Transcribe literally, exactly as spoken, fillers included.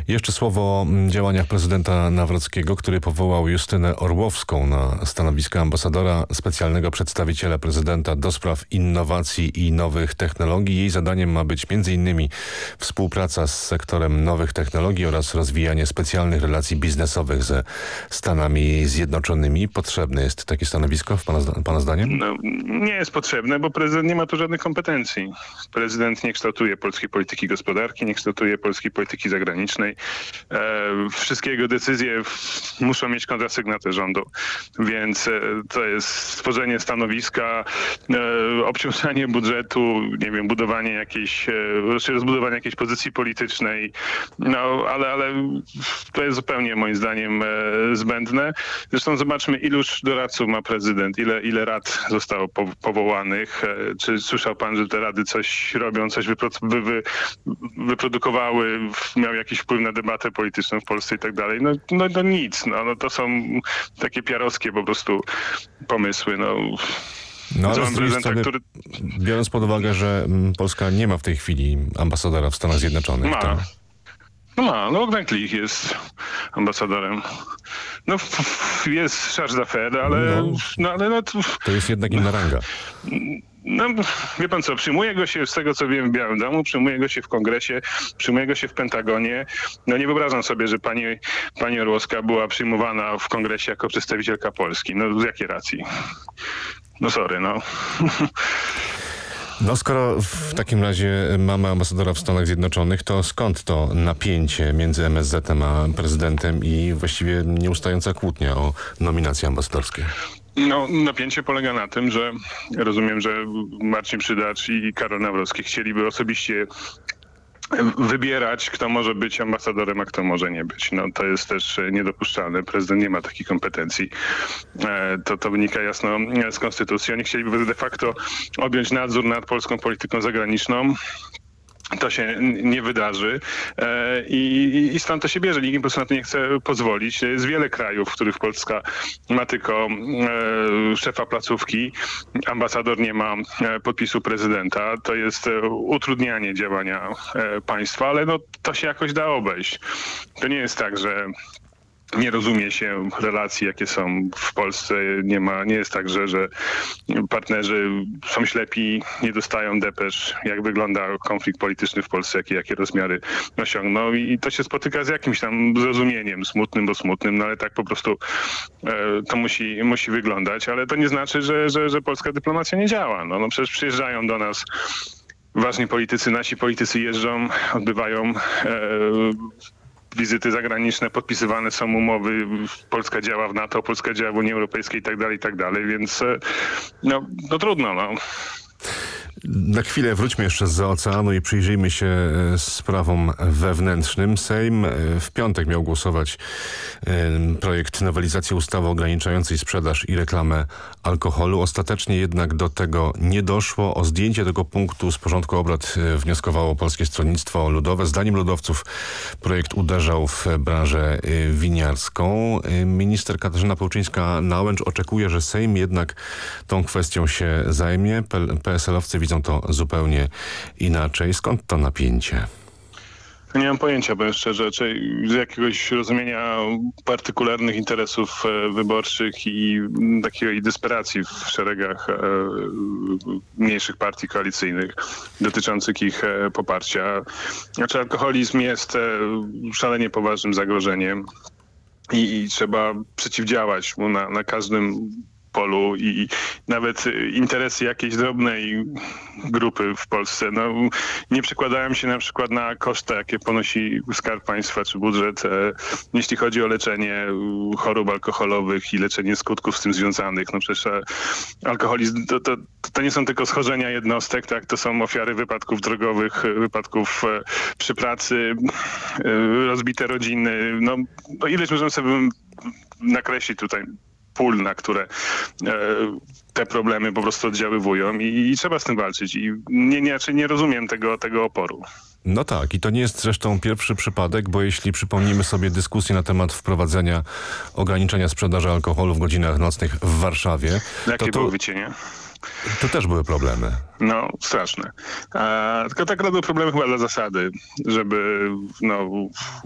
Jeszcze słowo o działaniach prezydenta Nawrockiego, który powołał Justynę Orłowską na stanowisko ambasadora specjalnego przedstawiciela prezydenta do spraw innowacji i nowych technologii. Jej zadaniem ma być między innymi współpraca z sektorem nowych technologii oraz rozwijanie specjalnych relacji biznesowych ze Stanami Zjednoczonymi. Potrzebne jest takie stanowisko, pana, pana zdaniem? No, nie jest potrzebne, bo prezydent nie ma tu żadnych kompetencji. Prezydent nie kształtuje polskiej polityki gospodarki, nie kształtuje polskiej polityki zagranicznej. E, wszystkie jego decyzje muszą mieć kontrasygnatę rządu, więc e, to jest stworzenie stanowiska, e, obciążanie budżetu, nie wiem, budowanie jakiejś, e, rozbudowanie jakiejś pozycji politycznej, no ale, ale to jest zupełnie moim zdaniem e, zbędne. Zresztą zobaczmy, iluż doradców ma prezydent, ile, ile rad zostało po, powołanych. E, czy słyszał pan, że te rady coś robią, coś wypro- wy, wy, wyprodukowały, miał jakiś wpływ na debatę polityczną w Polsce i tak dalej? No, no, no nic, no, no to są takie piarowskie po prostu pomysły. No. No ale z drugiej strony, który... biorąc pod uwagę, że Polska nie ma w tej chwili ambasadora w Stanach Zjednoczonych. Ma. To... No ma, no Węglich jest ambasadorem. No jest charge d'affaires, ale... No, no, ale no, to... to jest jednak inna ranga. No, wie pan co, przyjmuje go się, z tego co wiem, w Białym Domu, przyjmuje go się w Kongresie, przyjmuje go się w Pentagonie. No nie wyobrażam sobie, że pani, pani Orłowska była przyjmowana w Kongresie jako przedstawicielka Polski. No z jakiej racji? No sorry, no. No skoro w takim razie mamy ambasadora w Stanach Zjednoczonych, to skąd to napięcie między M S Z-em a prezydentem i właściwie nieustająca kłótnia o nominacje ambasadorskie? No, napięcie polega na tym, że rozumiem, że Marcin Przydacz i Karol Nawrocki chcieliby osobiście wybierać, kto może być ambasadorem, a kto może nie być. No to jest też niedopuszczalne. Prezydent nie ma takich kompetencji. To, to wynika jasno z konstytucji. Oni chcieliby de facto objąć nadzór nad polską polityką zagraniczną. To się nie wydarzy i, i stąd to się bierze. Nikt im po prostu na to nie chce pozwolić. Jest wiele krajów, w których Polska ma tylko e, szefa placówki, ambasador nie ma podpisu prezydenta. To jest utrudnianie działania e, państwa, ale no, to się jakoś da obejść. To nie jest tak, że nie rozumie się relacji, jakie są w Polsce. Nie ma, nie jest tak, że, że partnerzy są ślepi, nie dostają depesz, jak wygląda konflikt polityczny w Polsce, jakie, jakie rozmiary osiągnął. I to się spotyka z jakimś tam zrozumieniem, smutnym, bo smutnym, no ale tak po prostu e, to musi, musi wyglądać. Ale to nie znaczy, że, że, że polska dyplomacja nie działa. No, no przecież przyjeżdżają do nas ważni politycy, nasi politycy jeżdżą, odbywają e, wizyty zagraniczne, podpisywane są umowy, Polska działa w NATO, Polska działa w Unii Europejskiej i tak dalej, i tak dalej, więc no, no trudno, no. Na chwilę wróćmy jeszcze z oceanu i przyjrzyjmy się sprawom wewnętrznym. Sejm w piątek miał głosować projekt nowelizacji ustawy ograniczającej sprzedaż i reklamę alkoholu. Ostatecznie jednak do tego nie doszło. O zdjęcie tego punktu z porządku obrad wnioskowało Polskie Stronnictwo Ludowe. Zdaniem ludowców projekt uderzał w branżę winiarską. Minister Katarzyna Pełczyńska-Nałęcz oczekuje, że Sejm jednak tą kwestią się zajmie. P S L-owcy widzą to zupełnie inaczej. Skąd to napięcie? Nie mam pojęcia, powiem szczerze, czy z jakiegoś rozumienia partykularnych interesów wyborczych i takiej desperacji w szeregach e, mniejszych partii koalicyjnych dotyczących ich e, poparcia. Znaczy alkoholizm jest e, szalenie poważnym zagrożeniem i, i trzeba przeciwdziałać mu na, na każdym polu i nawet interesy jakiejś drobnej grupy w Polsce no, nie przekładają się na przykład na koszty, jakie ponosi Skarb Państwa czy budżet, e, jeśli chodzi o leczenie chorób alkoholowych i leczenie skutków z tym związanych. No przecież e, alkoholizm to, to, to nie są tylko schorzenia jednostek, tak? To są ofiary wypadków drogowych, wypadków e, przy pracy, e, rozbite rodziny. No, no ileś możemy sobie nakreślić tutaj pól, na które e, te problemy po prostu oddziaływują i, i trzeba z tym walczyć. I nie, nie, znaczy nie rozumiem tego, tego oporu. No tak, i to nie jest zresztą pierwszy przypadek, bo jeśli przypomnimy sobie dyskusję na temat wprowadzenia ograniczenia sprzedaży alkoholu w godzinach nocnych w Warszawie. Jakie to, to, były wycienie? To też były problemy. No, straszne. A, tylko tak były problemy chyba dla zasady, żeby no,